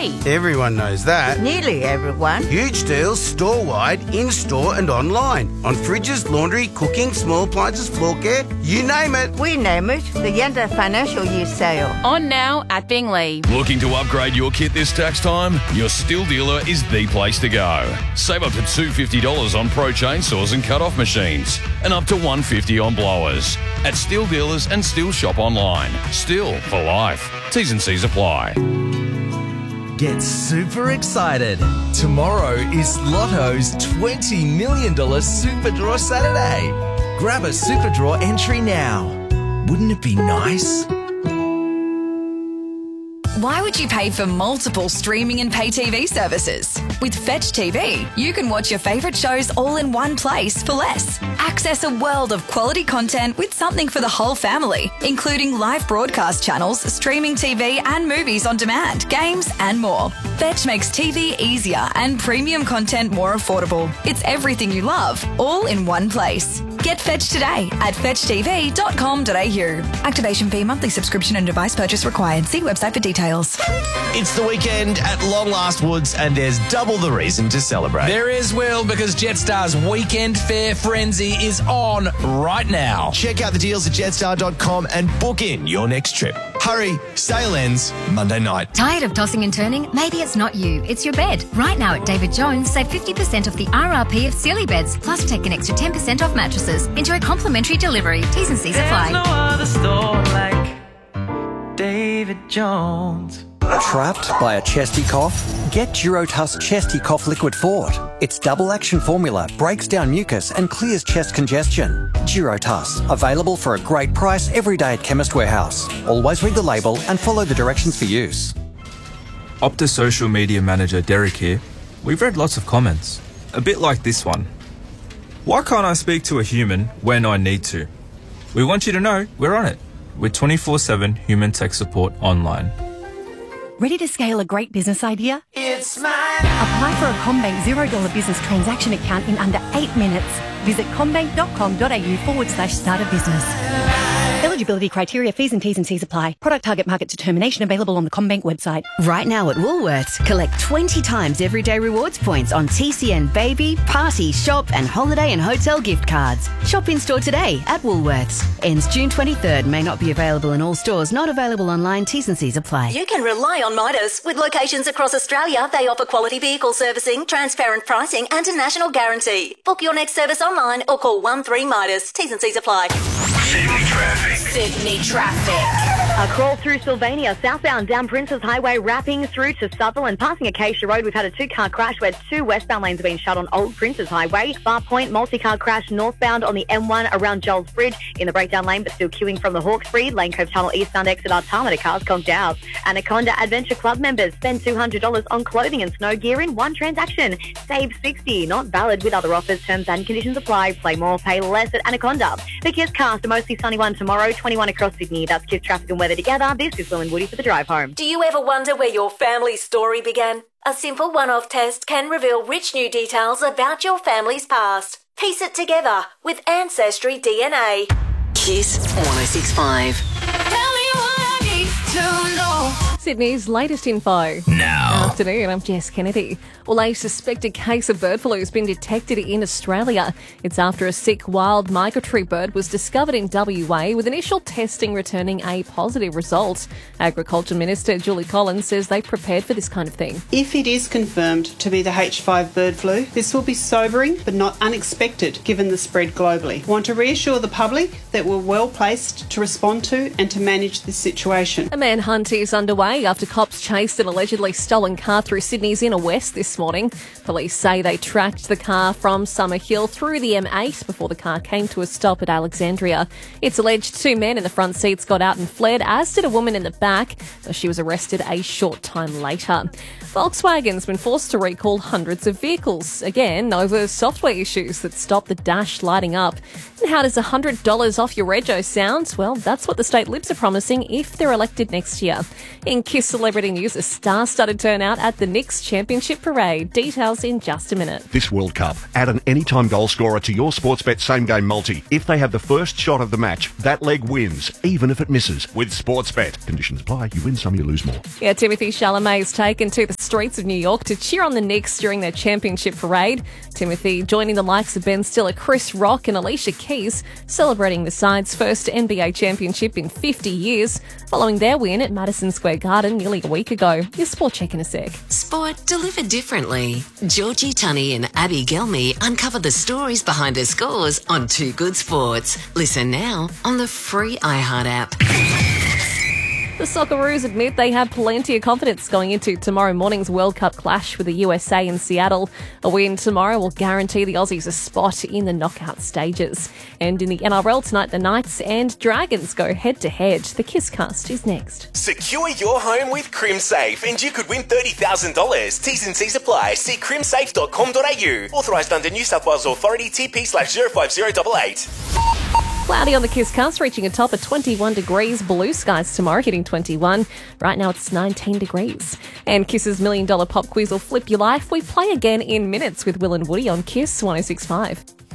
free. Everyone knows that. Nearly everyone. Huge deals store-wide, in-store and online. On fridges, laundry, cooking, small appliances, floor care, you name it. We name it the Yenda Financial Year Sale. On now at Bingley. Looking to upgrade your kit this tax time? Your Stihl dealer is the place to go. Save up to $250 on Pro chainsaws and cut-off machines, and up to $150 on blowers. At Stihl dealers and Stihl shop online. Stihl for life. T's and C's apply. Get super excited. Tomorrow is Lotto's $20 million Super Draw Saturday. Grab a Super Draw entry now. Wouldn't it be nice? Why would you pay for multiple streaming and pay TV services? With Fetch TV, you can watch your favourite shows all in one place for less. Access a world of quality content with something for the whole family, including live broadcast channels, streaming TV and movies on demand, games and more. Fetch makes TV easier and premium content more affordable. It's everything you love, all in one place. Get Fetch today at fetchtv.com.au. Activation fee, monthly subscription and device purchase required. See website for details. It's the weekend at Long Last Woods and there's double the reason to celebrate. There is, Will, because Jetstar's Weekend Fair Frenzy is on right now. Check out the deals at jetstar.com and book in your next trip. Hurry, sale ends Monday night. Tired of tossing and turning? Maybe it's not you, it's your bed. Right now at David Jones, save 50% off the RRP of Sealy beds, plus take an extra 10% off mattresses. Enjoy complimentary delivery. T's and C's apply. There's no other store like David Jones. Trapped by a chesty cough? Get Durotuss Chesty Cough Liquid Fort. Its double action formula breaks down mucus and clears chest congestion. Durotuss, available for a great price every day at Chemist Warehouse. Always read the label and follow the directions for use. Optus social media manager Derek here. We've read lots of comments, a bit like this one. Why can't I speak to a human when I need to? We want you to know we're on it with 24/7 human tech support online. Ready to scale a great business idea? It's mine. Apply for a CommBank $0 business transaction account in under 8 minutes. Visit commbank.com.au/start a business. Eligibility criteria, fees and T's and C's apply. Product target market determination available on the CommBank website. Right now at Woolworths, collect 20 times everyday rewards points on TCN baby, party, shop and holiday and hotel gift cards. Shop in store today at Woolworths. Ends June 23rd. May not be available in all stores. Not available online. T's and C's apply. You can rely on Midas. With locations across Australia, they offer quality vehicle servicing, transparent pricing and a national guarantee. Book your next service online or call 13 Midas. T's and C's apply. Sydney traffic. Sydney traffic. A crawl through Sylvania, southbound down Princes Highway, wrapping through to Sutherland, passing Acacia Road. We've had a two-car crash where two westbound lanes have been shut on Old Princes Highway. Bar Point, multi-car crash northbound on the M1 around Joel's Bridge in the breakdown lane, but still queuing from the Hawkesbury. Lane Cove Tunnel eastbound exit Artarmada cars conked out. Anaconda Adventure Club members spend $200 on clothing and snow gear in one transaction. Save $60. Not valid with other offers. Terms and conditions apply. Play more, pay less at Anaconda. The Kiss Cast, a mostly sunny one tomorrow, 21 across Sydney. That's Kiss traffic and weather together. This is Will and Woody for the drive home. Do you ever wonder where your family's story began? A simple one-off test can reveal rich new details about your family's past. Piece it together with Ancestry DNA. Kiss 106.5. Tell me what I need to know. Sydney's latest info. Now. Afternoon, I'm Jess Kennedy. Well, a suspected case of bird flu has been detected in Australia. It's after a sick wild migratory bird was discovered in WA, with initial testing returning a positive result. Agriculture Minister Julie Collins says they prepared for this kind of thing. If it is confirmed to be the H5 bird flu, this will be sobering but not unexpected given the spread globally. I want to reassure the public that we're well placed to respond to and to manage this situation. A manhunt is underway after cops chased an allegedly stolen car through Sydney's inner west this morning. Police say they tracked the car from Summer Hill through the M8 before the car came to a stop at Alexandria. It's alleged two men in the front seats got out and fled, as did a woman in the back. She was arrested a short time later. Volkswagen's been forced to recall hundreds of vehicles, again over software issues that stop the dash lighting up. How does $100 off your rego sound? Well, that's what the state Libs are promising if they're elected next year. In KISS Celebrity News, a star-studded turnout at the Knicks Championship Parade. Details in just a minute. This World Cup, add an anytime goal scorer to your Sportsbet same-game multi. If they have the first shot of the match, that leg wins, even if it misses. With Sportsbet. Conditions apply. You win some, you lose more. Yeah, Timothy Chalamet is taken to the streets of New York to cheer on the Knicks during their championship parade. Timothy joining the likes of Ben Stiller, Chris Rock and Alicia Keys, celebrating the side's first NBA championship in 50 years, following their win at Madison Square Garden nearly a week ago. Your Sport Check in a sec. Sport delivered differently. Georgie Tunney and Abby Gelmy uncover the stories behind the scores on Too Good Sports. Listen now on the free iHeart app. The Socceroos admit they have plenty of confidence going into tomorrow morning's World Cup clash with the USA in Seattle. A win tomorrow will guarantee the Aussies a spot in the knockout stages. And in the NRL tonight, the Knights and Dragons go head-to-head. The KISScast is next. Secure your home with CrimSafe and you could win $30,000. T's and C's apply. See crimsafe.com.au. Authorised under New South Wales Authority TP/05088. Cloudy on the KISScast, reaching a top of 21 degrees. Blue skies tomorrow, hitting 21. Right now it's 19 degrees. And KISS's $1 million pop quiz will flip your life. We play again in minutes with Will and Woody on KISS 106.5.